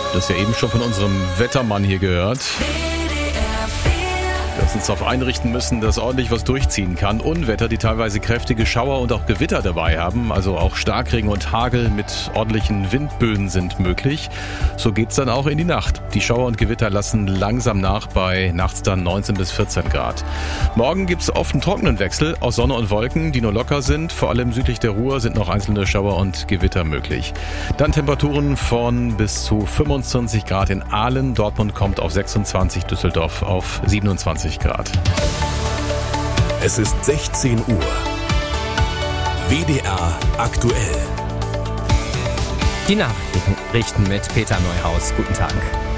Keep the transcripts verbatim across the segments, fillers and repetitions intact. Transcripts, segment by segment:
Das ja eben schon von unserem Wettermann hier gehört, dass wir uns darauf einrichten müssen, dass ordentlich was durchziehen kann. Unwetter, die teilweise kräftige Schauer und auch Gewitter dabei haben. Also auch Starkregen und Hagel mit ordentlichen Windböen sind möglich. So geht's dann auch in die Nacht. Die Schauer und Gewitter lassen langsam nach, bei nachts dann neunzehn bis vierzehn Grad. Morgen gibt's oft einen trockenen Wechsel aus Sonne und Wolken, die nur locker sind. Vor allem südlich der Ruhr sind noch einzelne Schauer und Gewitter möglich. Dann Temperaturen von bis zu fünfundzwanzig Grad in Aalen. Dortmund kommt auf sechsundzwanzig, Düsseldorf auf siebenundzwanzig Grad. Es ist sechzehn Uhr. W D R aktuell. Die Nachrichten mit Peter Neuhaus. Guten Tag.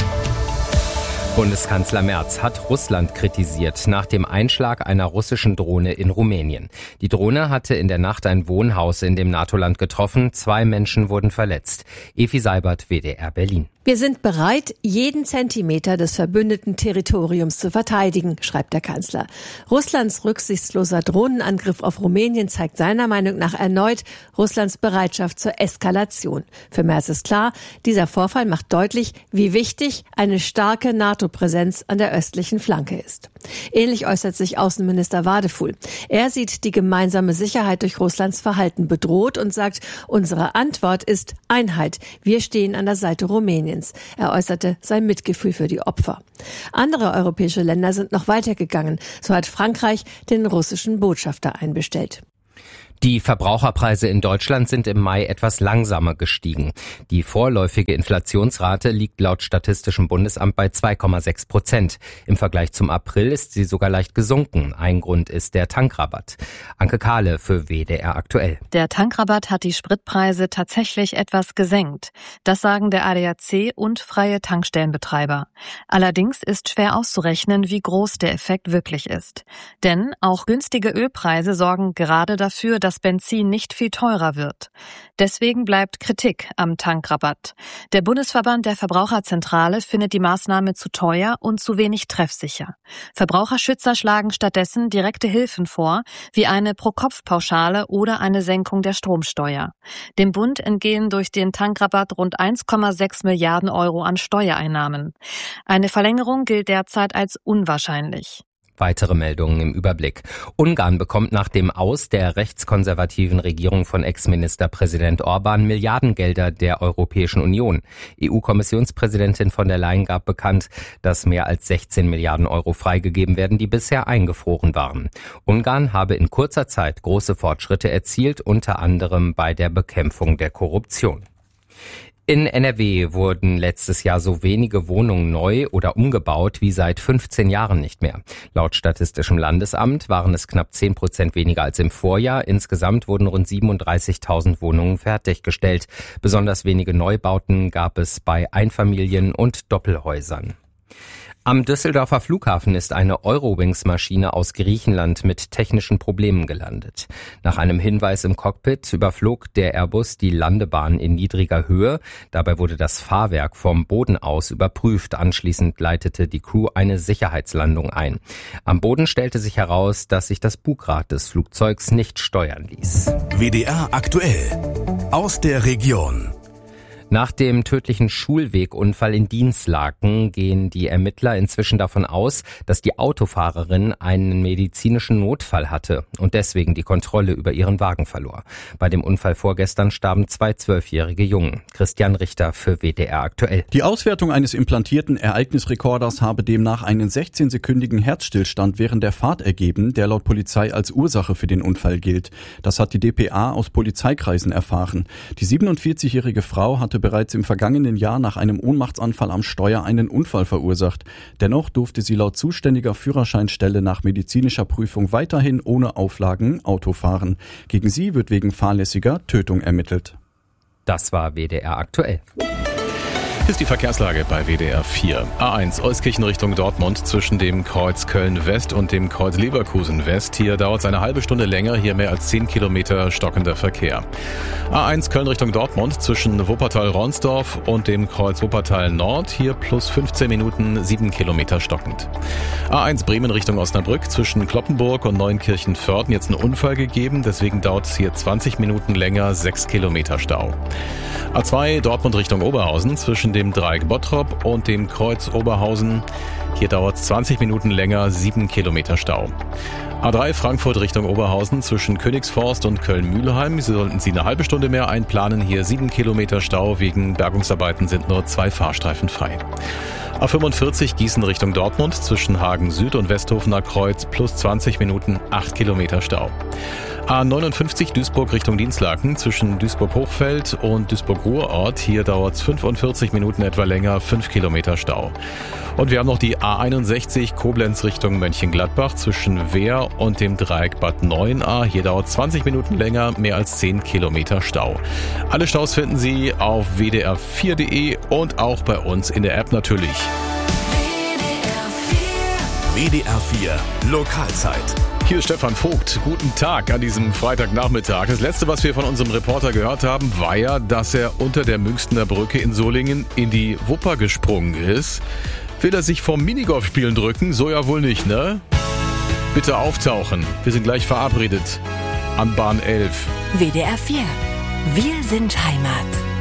Bundeskanzler Merz hat Russland kritisiert nach dem Einschlag einer russischen Drohne in Rumänien. Die Drohne hatte in der Nacht ein Wohnhaus in dem NATO-Land getroffen. Zwei Menschen wurden verletzt. Evi Seibert, W D R Berlin. Wir sind bereit, jeden Zentimeter des verbündeten Territoriums zu verteidigen, schreibt der Kanzler. Russlands rücksichtsloser Drohnenangriff auf Rumänien zeigt seiner Meinung nach erneut Russlands Bereitschaft zur Eskalation. Für Merz ist klar, dieser Vorfall macht deutlich, wie wichtig eine starke NATO-Präsenz an der östlichen Flanke ist. Ähnlich äußert sich Außenminister Wadefuhl. Er sieht die gemeinsame Sicherheit durch Russlands Verhalten bedroht und sagt, unsere Antwort ist Einheit. Wir stehen an der Seite Rumäniens. Er äußerte sein Mitgefühl für die Opfer. Andere europäische Länder sind noch weitergegangen. So hat Frankreich den russischen Botschafter einbestellt. Die Verbraucherpreise in Deutschland sind im Mai etwas langsamer gestiegen. Die vorläufige Inflationsrate liegt laut Statistischem Bundesamt bei zwei Komma sechs Prozent. Im Vergleich zum April ist sie sogar leicht gesunken. Ein Grund ist der Tankrabatt. Anke Kahle für W D R aktuell. Der Tankrabatt hat die Spritpreise tatsächlich etwas gesenkt. Das sagen der A D A C und freie Tankstellenbetreiber. Allerdings ist schwer auszurechnen, wie groß der Effekt wirklich ist. Denn auch günstige Ölpreise sorgen gerade dafür, dass Benzin nicht viel teurer wird. Deswegen bleibt Kritik am Tankrabatt. Der Bundesverband der Verbraucherzentrale findet die Maßnahme zu teuer und zu wenig treffsicher. Verbraucherschützer schlagen stattdessen direkte Hilfen vor, wie eine Pro-Kopf-Pauschale oder eine Senkung der Stromsteuer. Dem Bund entgehen durch den Tankrabatt rund eins Komma sechs Milliarden Euro an Steuereinnahmen. Eine Verlängerung gilt derzeit als unwahrscheinlich. Weitere Meldungen im Überblick. Ungarn bekommt nach dem Aus der rechtskonservativen Regierung von Ex-Ministerpräsident Orban Milliardengelder der Europäischen Union. E U-Kommissionspräsidentin von der Leyen gab bekannt, dass mehr als sechzehn Milliarden Euro freigegeben werden, die bisher eingefroren waren. Ungarn habe in kurzer Zeit große Fortschritte erzielt, unter anderem bei der Bekämpfung der Korruption. In N R W wurden letztes Jahr so wenige Wohnungen neu oder umgebaut wie seit fünfzehn Jahren nicht mehr. Laut Statistischem Landesamt waren es knapp zehn Prozent weniger als im Vorjahr. Insgesamt wurden rund siebenunddreißigtausend Wohnungen fertiggestellt. Besonders wenige Neubauten gab es bei Einfamilien- und Doppelhäusern. Am Düsseldorfer Flughafen ist eine Eurowings-Maschine aus Griechenland mit technischen Problemen gelandet. Nach einem Hinweis im Cockpit überflog der Airbus die Landebahn in niedriger Höhe. Dabei wurde das Fahrwerk vom Boden aus überprüft. Anschließend leitete die Crew eine Sicherheitslandung ein. Am Boden stellte sich heraus, dass sich das Bugrad des Flugzeugs nicht steuern ließ. W D R aktuell. Aus der Region. Nach dem tödlichen Schulwegunfall in Dinslaken gehen die Ermittler inzwischen davon aus, dass die Autofahrerin einen medizinischen Notfall hatte und deswegen die Kontrolle über ihren Wagen verlor. Bei dem Unfall vorgestern starben zwei zwölfjährige Jungen. Christian Richter für W D R aktuell. Die Auswertung eines implantierten Ereignisrekorders habe demnach einen sechzehnsekündigen Herzstillstand während der Fahrt ergeben, der laut Polizei als Ursache für den Unfall gilt. Das hat die D P A aus Polizeikreisen erfahren. Die siebenundvierzigjährige Frau hatte bereits im vergangenen Jahr nach einem Ohnmachtsanfall am Steuer einen Unfall verursacht. Dennoch durfte sie laut zuständiger Führerscheinstelle nach medizinischer Prüfung weiterhin ohne Auflagen Auto fahren. Gegen sie wird wegen fahrlässiger Tötung ermittelt. Das war W D R aktuell. Hier ist die Verkehrslage bei W D R vier. A eins Euskirchen Richtung Dortmund zwischen dem Kreuz Köln-West und dem Kreuz Leverkusen-West. Hier dauert es eine halbe Stunde länger, hier mehr als zehn Kilometer stockender Verkehr. A eins Köln Richtung Dortmund zwischen Wuppertal-Ronsdorf und dem Kreuz Wuppertal-Nord. Hier plus fünfzehn Minuten, sieben Kilometer stockend. A eins Bremen Richtung Osnabrück zwischen Kloppenburg und Neunkirchen-Vörden. Jetzt ein Unfall gegeben, deswegen dauert es hier zwanzig Minuten länger, sechs Kilometer Stau. A zwei Dortmund Richtung Oberhausen zwischen dem dem Dreieck Bottrop und dem Kreuz Oberhausen. Hier dauert es zwanzig Minuten länger, sieben Kilometer Stau. A drei Frankfurt Richtung Oberhausen zwischen Königsforst und Köln-Mühlheim. Sie sollten Sie eine halbe Stunde mehr einplanen. Hier sieben Kilometer Stau. Wegen Bergungsarbeiten sind nur zwei Fahrstreifen frei. A fünfundvierzig Gießen Richtung Dortmund zwischen Hagen Süd und Westhofener Kreuz plus zwanzig Minuten, acht Kilometer Stau. A neunundfünfzig Duisburg Richtung Dinslaken zwischen Duisburg-Hochfeld und Duisburg-Ruhrort. Hier dauert es fünfundvierzig Minuten etwa länger, fünf Kilometer Stau. Und wir haben noch die A einundsechzig Koblenz Richtung Mönchengladbach zwischen Wehr und dem Dreieck Bad Neuenahr. Hier dauert es zwanzig Minuten länger, mehr als zehn Kilometer Stau. Alle Staus finden Sie auf w d r vier punkt d e und auch bei uns in der App natürlich. W D R vier Lokalzeit. Hier ist Stefan Vogt. Guten Tag an diesem Freitagnachmittag. Das letzte, was wir von unserem Reporter gehört haben, war ja, dass er unter der Münchner Brücke in Solingen in die Wupper gesprungen ist. Will er sich vom Minigolfspielen drücken? So ja wohl nicht, ne? Bitte auftauchen. Wir sind gleich verabredet. An Bahn elf. W D R vier. Wir sind Heimat.